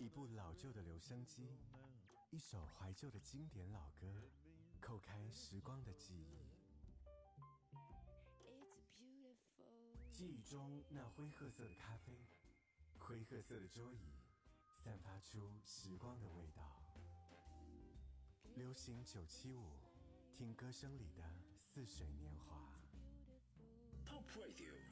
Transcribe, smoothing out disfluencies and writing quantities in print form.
一部老旧的留声机，一首怀旧的经典老歌，扣开时光的记忆。记忆中那灰褐色的咖啡，灰褐色的桌椅，散发出时光的味道。流行975，听歌声里的似水年华。 Top Radio